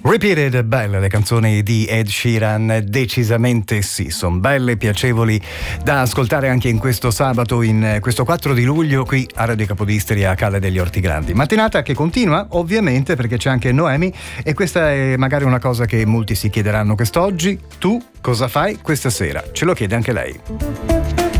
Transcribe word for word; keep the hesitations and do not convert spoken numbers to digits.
Repeated, belle le canzoni di Ed Sheeran, decisamente sì, sono belle, piacevoli da ascoltare anche in questo sabato, in questo quattro di luglio qui a Radio Capodistria a Calle degli Orti Grandi. Mattinata che continua ovviamente perché c'è anche Noemi e questa è magari una cosa che molti si chiederanno quest'oggi. Tu cosa fai questa sera? Ce lo chiede anche lei.